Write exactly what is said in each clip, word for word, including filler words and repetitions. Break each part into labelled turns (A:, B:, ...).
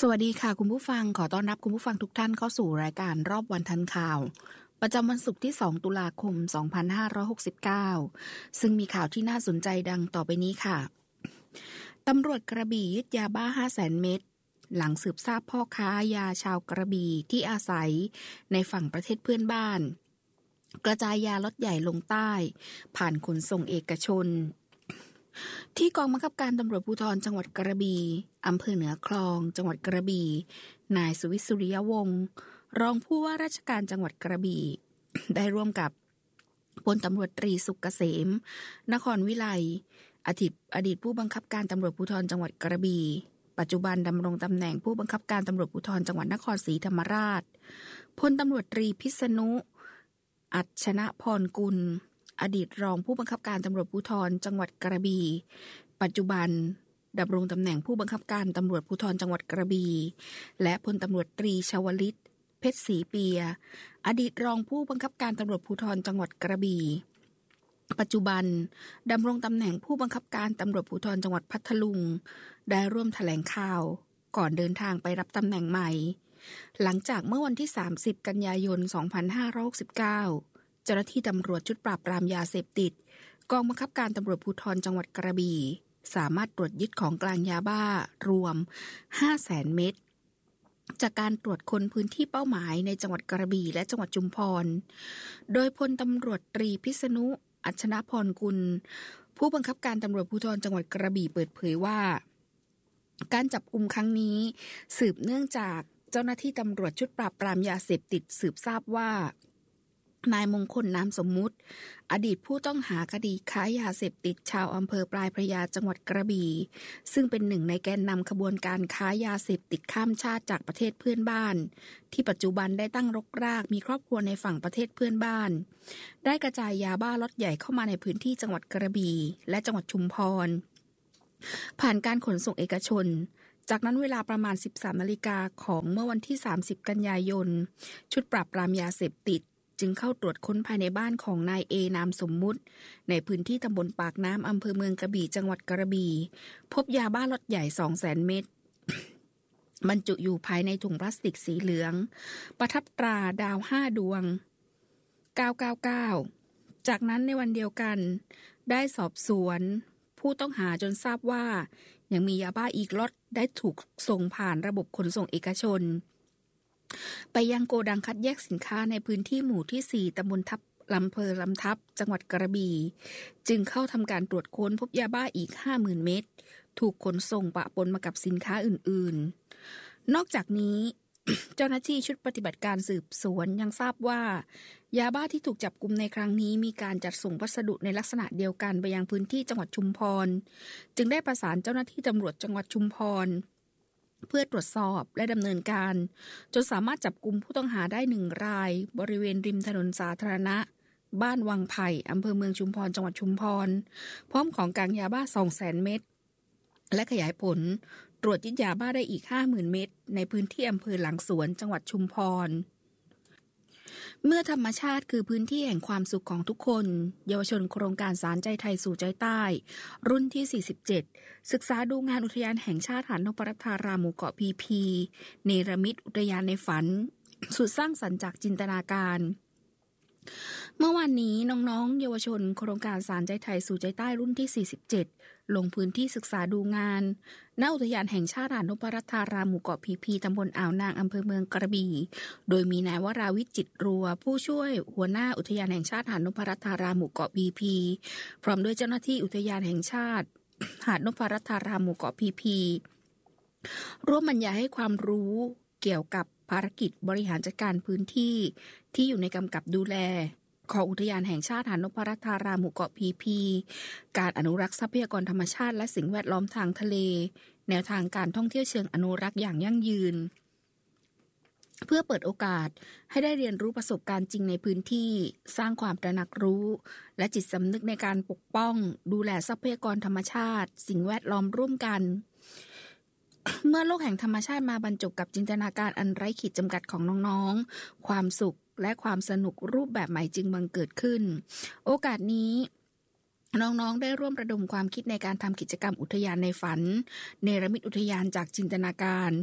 A: สวัสดีค่ะคุณผู้ฟังขอต้อนรับคุณผู้ฟังทุกท่านเข้าสู่รายการรอบวันทันข่าวประจำวันศุกร์ที่สองตุลาคมสองพันห้าร้อยหกสิบเก้าซึ่งมีข่าวที่น่าสนใจดังต่อไปนี้ค่ะตำรวจกระบี่ยึดยาบ้า ห้าแสน เม็ดหลังสืบทราบพ่อค้ายาชาวกระบี่ที่อาศัยในฝั่งประเทศเพื่อนบ้านกระจายยาล็อตใหญ่ลงใต้ผ่านขนส่งเอกชนที่กองบังคับการตำรวจภูธรจังหวัดกระบี่อำเภอเหนือคลองจังหวัดกระบี่นายสุวิทย์สุริยวงศ์รองผู้ว่าราชการจังหวัดกระบี่ ได้ร่วมกับพลตำรวจตรีสุกเกษมนครวิไลอดีตอดีตผู้บังคับการตำรวจภูธรจังหวัดกระบี่ปัจจุบันดำรงตำแหน่งผู้บังคับการตำรวจภูธรจังหวัดนครศรีธรรมราชพลตำรวจตรีพิษณุอัจฉนะพรกุลอดีตรองผู้บังคับการตำรวจภูธรจังหวัดกระบี่ปัจจุบันดำรงตำแหน่งผู้บังคับการตำรวจภูธรจังหวัดกระบี่และพลตำรวจตรีชวลิตเพชรศรีเปียอดีตรองผู้บังคับการตำรวจภูธรจังหวัดกระบี่ปัจจุบันดำรงตำแหน่งผู้บังคับการตำรวจภูธรจังหวัดพัทลุงได้ร่วมแถลงข่าวก่อนเดินทางไปรับตำแหน่งใหม่หลังจากเมื่อวันที่สามสิบกันยายนสองพันห้าร้อยหกสิบเก้าเจ้าหน้าที่ตำรวจชุดปราบปรามยาเสพติดกองบังคับการตำรวจภูธรจังหวัดกระบี่สามารถตรวจยึดของกลางยาบ้ารวม ห้าแสน เม็ดจากการตรวจคนพื้นที่เป้าหมายในจังหวัดกระบี่และจังหวัดชุมพรโดยพลตำรวจตรีพิษณุอัจฉนะพรกุลผู้บังคับการตำรวจภูธรจังหวัดกระบี่เปิดเผยว่าการจับกุมครั้งนี้สืบเนื่องจากเจ้าหน้าที่ตำรวจชุดปราบปรามยาเสพติดสืบทราบว่านายมงคลนามสมมุติอดีตผู้ต้องหาคดีค้ายาเสพติดชาวอำเภอปลายพระยาจังหวัดกระบี่ซึ่งเป็นหนึ่งในแกนนำขบวนการค้ายาเสพติดข้ามชาติจากประเทศเพื่อนบ้านที่ปัจจุบันได้ตั้งรกรากมีครอบครัวในฝั่งประเทศเพื่อนบ้านได้กระจายยาบ้าล็อตใหญ่เข้ามาในพื้นที่จังหวัดกระบี่และจังหวัดชุมพรผ่านการขนส่งเอกชนจากนั้นเวลาประมาณ สิบสามนาฬิกาของเมื่อวันที่สามสิบกันยายนชุดปราบปรามยาเสพติดจึงเข้าตรวจค้นภายในบ้านของนายเอนามสมมุติในพื้นที่ตำบลปากน้ำอำเภอเมืองกระบี่จังหวัดกระบี่พบยาบ้าล็อตใหญ่ สองแสน เม็ดบรรจุอยู่ภายในถุงพลาสติกสีเหลืองประทับตราดาวห้าดวงเก้าเก้าเก้าจากนั้นในวันเดียวกันได้สอบสวนผู้ต้องหาจนทราบว่ายังมียาบ้าอีกล็อตได้ถูกส่งผ่านระบบขนส่งเอกชนไปยังโกดังคัดแยกสินค้าในพื้นที่หมู่ที่สี่ตำบลทับลำเพอลำทับจังหวัดกระบี่จึงเข้าทำการตรวจค้นพบยาบ้าอีก ห้าหมื่น เม็ดถูกขนส่งปะปนมากับสินค้าอื่นๆนอกจากนี้ เจ้าหน้าที่ชุดปฏิบัติการสืบสวนยังทราบว่ายาบ้าที่ถูกจับกุมในครั้งนี้มีการจัดส่งพัสดุในลักษณะเดียวกันไปยังพื้นที่จังหวัดชุมพรจึงได้ประสานเจ้าหน้าที่ตำรวจจังหวัดชุมพรเพื่อตรวจสอบและดำเนินการจนสามารถจับกุมผู้ต้องหาได้หนึ่งรายบริเวณริมถนนสาธารณะบ้านวังไผ่อำเภอเมืองชุมพรจังหวัดชุมพรพร้อมของกลางยาบ้า สองแสน เม็ดและขยายผลตรวจยึดยาบ้าได้อีก ห้าหมื่น เม็ดในพื้นที่อำเภอหลังสวนจังหวัดชุมพรเมื่อธรรมชาติคือพื้นที่แห่งความสุขของทุกคนเยาวชนโครงการสารใจไทยสู่ใจใต้รุ่นที่สี่สิบเจ็ดศึกษาดูงานอุทยานแห่งชาติหาดนพรัตน์ธารามหมู่เกาะพีพีเนรมิตอุทยานในฝันสุดสร้างสรรค์จากจินตนาการเมื่อวานนี้น้องๆเยาวชนโครงการสารใจไทยสู่ใจใต้รุ่นที่สี่สิบเจ็ดลงพื้นที่ศึกษาดูงานณอุทยานแห่งชาติหาดนพรัตน์ธารามหมู่เกาะพีพีตำบลอ่าวนางอำเภอเมืองกระบี่โดยมีนายวราวิจิตรรัวผู้ช่วยหัวหน้าอุทยานแห่งชาติหาดนพรัตน์ธารามหมู่เกาะพีพีพร้อมด้วยเจ้าหน้าที่อุทยานแห่งชาติหาดนพรัตน์ธารามหมู่เกาะพีพีร่วมบรรยายให้ความรู้เกี่ยวกับภารกิจบริหารจัดการพื้นที่ที่อยู่ในกำกับดูแลของอุทยานแห่งชาติหาดนพรัตน์ธารามหมู่เกาะพีพีการอนุรักษ์ทรัพยากรธรรมชาติและสิ่งแวดล้อมทางทะเลแนวทางการท่องเที่ยวเชิงอนุรักษ์อย่างยั่งยืนเพื่อเปิดโอกาสให้ได้เรียนรู้ประสบการณ์จริงในพื้นที่สร้างความตระหนักรู้และจิตสำนึกในการปกป้องดูแลทรัพยากรธรรมชาติสิ่งแวดล้อมร่วมกัน เมื่อโลกแห่งธรรมชาติมาบรรจบกับจินตนาการอันไร้ขีดจำกัดของน้องๆความสุขและความสนุกรูปแบบใหม่จึงบังเกิดขึ้นโอกาสนี้น้องๆได้ร่วมระดมความคิดในการทำกิจกรรมอุทยานในฝันเนรมิตอุทยานจากจินตนาการ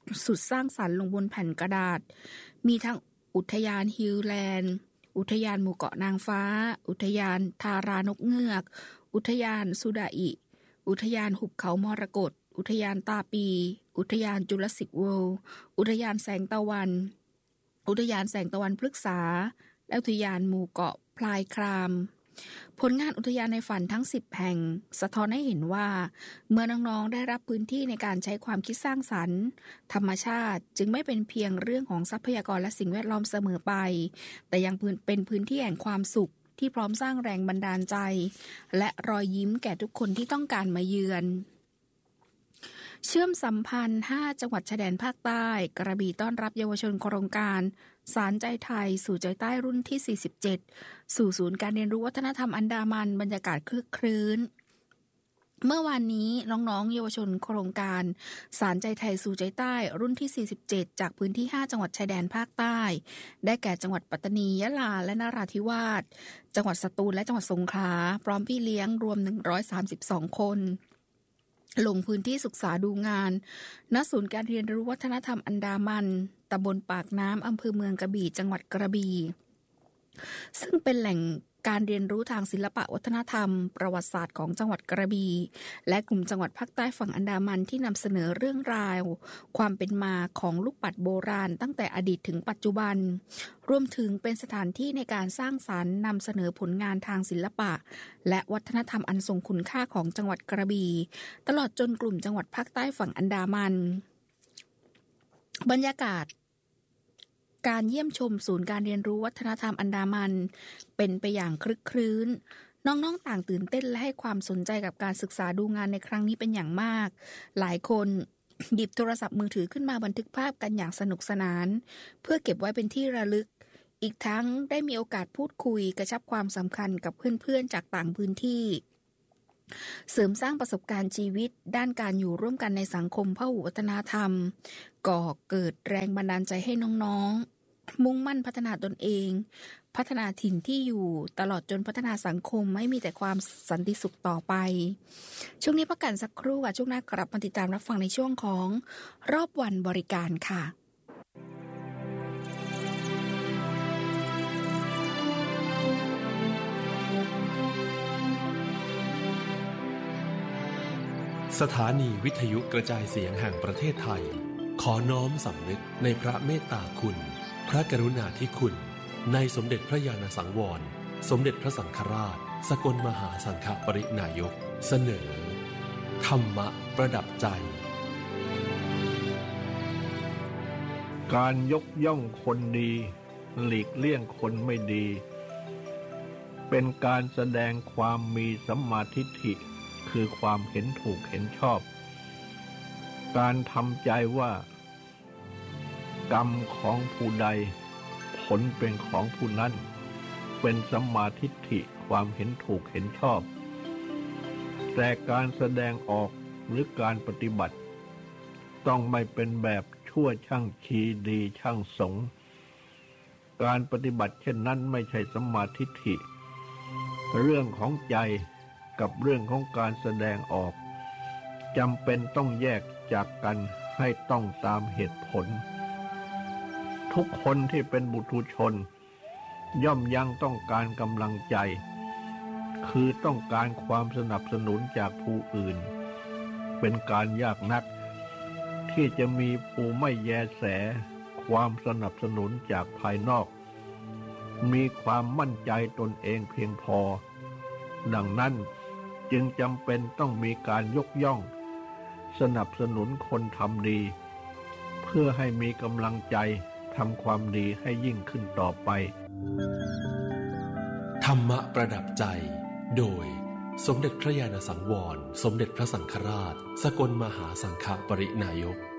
A: สุดสร้างสรรค์ลงบนแผ่นกระดาษมีทั้งอุทยานฮิลแลนด์อุทยานหมู่เกาะนางฟ้าอุทยานทารานกเงือกอุทยานสุดาอิอุทยานหุบเขามรกตอุทยานตาปีอุทยานจูราสสิกเวิลด์อุทยานแสงตะวันอุทยานแสงตะวันพฤกษาและอุทยานหมู่เกาะพลายครามผลงานอุทยานในฝันทั้งสิบแห่งสะท้อนให้เห็นว่าเมื่อน้องๆได้รับพื้นที่ในการใช้ความคิดสร้างสรรค์ธรรมชาติจึงไม่เป็นเพียงเรื่องของทรัพยากรและสิ่งแวดล้อมเสมอไปแต่ยังเป็นพื้นที่แห่งความสุขที่พร้อมสร้างแรงบันดาลใจและรอยยิ้มแก่ทุกคนที่ต้องการมาเยือนเชื่อมสัมพันธ์ห้าจังหวัดชายแดนภาคใต้กระบี่ต้อนรับเยาวชนโครงการสารใจไทยสู่ใจใต้รุ่นที่สี่สิบเจ็ดสู่ศูนย์การเรียนรู้วัฒนธรรมอันดามันบรรยากาศคลึกครื้นเมื่อวานนี้น้องๆเยาวชนโครงการสารใจไทยสู่ใจใต้รุ่นที่สี่สิบเจ็ดจากพื้นที่ห้าจังหวัดชายแดนภาคใต้ได้แก่จังหวัดปัตตานียะลาและนราธิวาสจังหวัดสตูลและจังหวัดสงขลาพร้อมพี่เลี้ยงรวมหนึ่งร้อยสามสิบสองคนลงพื้นที่ศึกษาดูงานณศูนย์การเรียนรู้วัฒนธรรมอันดามันตำบลปากน้ำอำเภอเมืองกระบี่จังหวัดกระบี่ซึ่งเป็นแหล่งการเรียนรู้ทางศิลปะวัฒนธรรมประวัติศาสตร์ของจังหวัดกระบี่และกลุ่มจังหวัดภาคใต้ฝั่งอันดามันที่นำเสนอเรื่องราวความเป็นมาของลูกปัดโบราณตั้งแต่อดีตถึงปัจจุบันรวมถึงเป็นสถานที่ในการสร้างสรรค์นำเสนอผลงานทางศิลปะและวัฒนธรรมอันทรงคุณค่าของจังหวัดกระบี่ตลอดจนกลุ่มจังหวัดภาคใต้ฝั่งอันดามันบรรยากาศการเยี่ยมชมศูนย์การเรียนรู้วัฒนธรรมอันดามันเป็นไปอย่างคลึกครื้นน้องๆต่างตื่นเต้นและให้ความสนใจกับการศึกษาดูงานในครั้งนี้เป็นอย่างมากหลายคนหยิบโทรศัพท์มือถือขึ้นมาบันทึกภาพกันอย่างสนุกสนานเพื่อเก็บไว้เป็นที่ระลึกอีกทั้งได้มีโอกาสพูดคุยกระชับความสำคัญกับเพื่อนๆจากต่างพื้นที่เสริมสร้างประสบการณ์ชีวิตด้านการอยู่ร่วมกันในสังคมพหุวัฒนธรรมก่อเกิดแรงบันดาลใจให้น้องๆมุ่งมั่นพัฒนาตนเองพัฒนาถิ่นที่อยู่ตลอดจนพัฒนาสังคมไม่มีแต่ความสันติสุขต่อไปช่วงนี้พักกันสักครู่ค่ะช่วงหน้ากลับมาติดตามรับฟังในช่วงของรอบวันบริการค่ะ
B: สถานีวิทยุกระจายเสียงแห่งประเทศไทยขอน้อมสำนึกในพระเมตตาคุณพระกรุณาธิคุณในสมเด็จพระญาณสังวรสมเด็จพระสังฆราชสกลมหาสังฆปรินายกเสนอธรรมะประดับใจ
C: การยกย่องคนดีหลีกเลี่ยงคนไม่ดีเป็นการแสดงความมีสัมมาทิฏฐิคือความเห็นถูกเห็นชอบการทำใจว่ากรรมของผู้ใดผลเป็นของผู้นั้นเป็นสัมมาทิฏฐิความเห็นถูกเห็นชอบแต่การแสดงออกหรือการปฏิบัติต้องไม่เป็นแบบชั่วช่างชีดีช่างสงฆ์การปฏิบัติเช่นนั้นไม่ใช่สัมมาทิฏฐิเรื่องของใจกับเรื่องของการแสดงออกจำเป็นต้องแยกจากกันให้ต้องตามเหตุผลทุกคนที่เป็นบุตุชนย่อมยังต้องการกำลังใจคือต้องการความสนับสนุนจากผู้อื่นเป็นการยากนักที่จะมีผู้ไม่แยแสความสนับสนุนจากภายนอกมีความมั่นใจตนเองเพียงพอดังนั้นจึงจำเป็นต้องมีการยกย่องสนับสนุนคนทำดีเพื่อให้มีกำลังใจทำความดีให้ยิ่งขึ้นต่อไป
B: ธรรมะประดับใจโดยสมเด็จพระญาณสังวรสมเด็จพระสังฆราชสกลมหาสังฆปรินายก